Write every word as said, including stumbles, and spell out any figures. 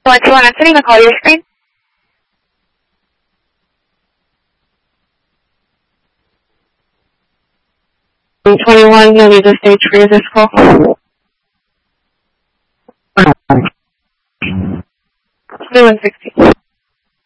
one two one, I'm sending a call to your screen. twenty-one, you'll need to stage for your physical. twenty-one sixteen.